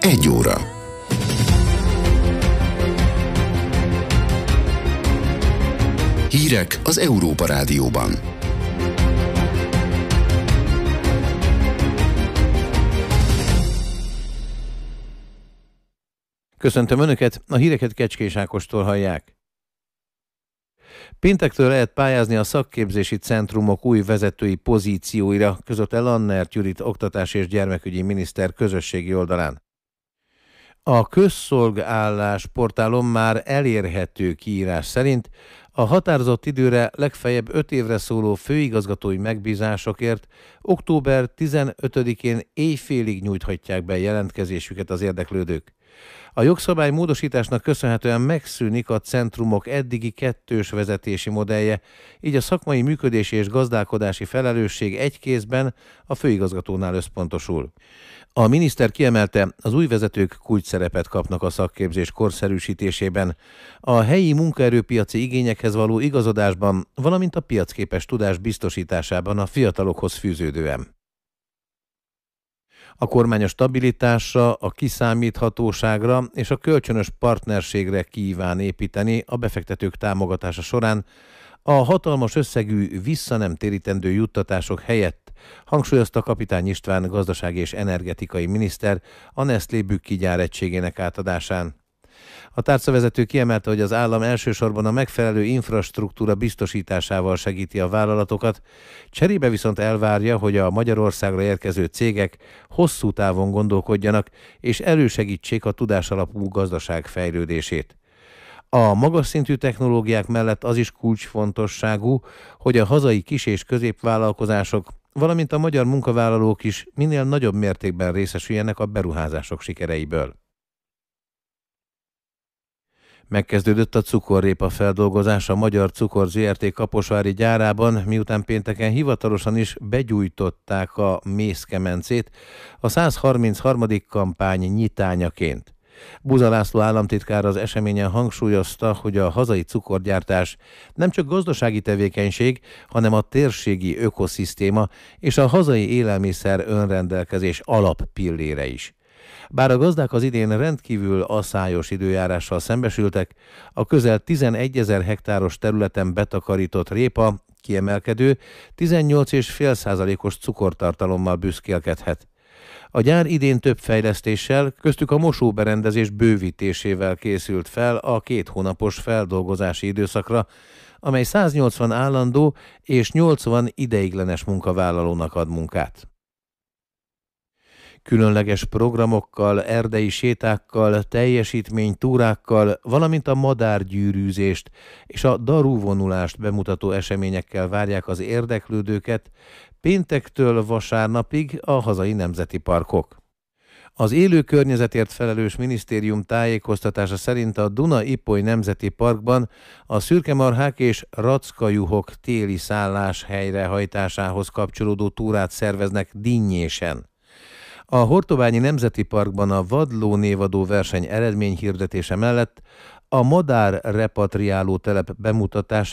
1 óra. Hírek az Európa Rádióban. Köszöntöm Önöket, a híreket Kecskés Ákostól hallják. Péntektől lehet pályázni a szakképzési centrumok új vezetői pozícióira, közölte Lannert Judit oktatás és gyermekügyi miniszter közösségi oldalán. A közszolgállás portálon már elérhető kiírás szerint a határozott időre legfeljebb 5 évre szóló főigazgatói megbízásokért október 15-én éjfélig nyújthatják be jelentkezésüket az érdeklődők. A jogszabály módosításnak köszönhetően megszűnik a centrumok eddigi kettős vezetési modellje, így a szakmai működési és gazdálkodási felelősség egy kézben a főigazgatónál összpontosul. A miniszter kiemelte, az új vezetők kulcsszerepet kapnak a szakképzés korszerűsítésében, a helyi munkaerőpiaci igényekhez való igazodásban, valamint a piacképes tudás biztosításában a fiatalokhoz fűződően. A kormány a stabilitásra, a kiszámíthatóságra és a kölcsönös partnerségre kíván építeni a befektetők támogatása során a hatalmas összegű visszanemtérítendő juttatások helyett, hangsúlyozta Kapitány István gazdasági és energetikai miniszter a Nestlé Bükki gyár egységének átadásán. A tárcavezető kiemelte, hogy az állam elsősorban a megfelelő infrastruktúra biztosításával segíti a vállalatokat, cserébe viszont elvárja, hogy a Magyarországra érkező cégek hosszú távon gondolkodjanak és elősegítsék a tudásalapú gazdaság fejlődését. A magas szintű technológiák mellett az is kulcsfontosságú, hogy a hazai kis- és középvállalkozások, valamint a magyar munkavállalók is minél nagyobb mértékben részesüljenek a beruházások sikereiből. Megkezdődött a cukorrépa feldolgozás a Magyar Cukor Zrt. Kaposvári gyárában, miután pénteken hivatalosan is begyújtották a mézkemencét a 133. kampány nyitányaként. Buza László államtitkár az eseményen hangsúlyozta, hogy a hazai cukorgyártás nem csak gazdasági tevékenység, hanem a térségi ökoszisztéma és a hazai élelmiszer önrendelkezés alappillére is. Bár a gazdák az idén rendkívül aszályos időjárással szembesültek, a közel 11 000 hektáros területen betakarított répa kiemelkedő 18,5%-os cukortartalommal büszkélkedhet. A gyár idén több fejlesztéssel, köztük a mosóberendezés bővítésével készült fel a 2 hónapos feldolgozási időszakra, amely 180 állandó és 80 ideiglenes munkavállalónak ad munkát. Különleges programokkal, erdei sétákkal, teljesítménytúrákkal, valamint a madárgyűrűzést és a darúvonulást bemutató eseményekkel várják az érdeklődőket péntektől vasárnapig a hazai nemzeti parkok. Az élő környezetért felelős minisztérium tájékoztatása szerint a Duna-Ipoly Nemzeti Parkban a szürkemarhák és rackajuhok téli szállás helyrehajtásához kapcsolódó túrát szerveznek dinnyésen. A Hortobányi Nemzeti Parkban a vadló névadó verseny eredményhirdetése mellett a madár repatriáló telep bemutatását